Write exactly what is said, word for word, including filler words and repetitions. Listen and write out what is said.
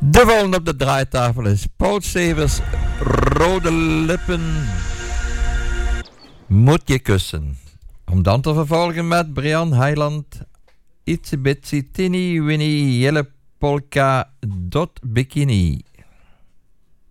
De volgende op de draaitafel is Paul Severs, Rode Lippen, Moet je kussen. Om dan te vervolgen met Brian Heiland, Itsy Bitsy Tinny Winnie Jelle Polka Dot Bikini.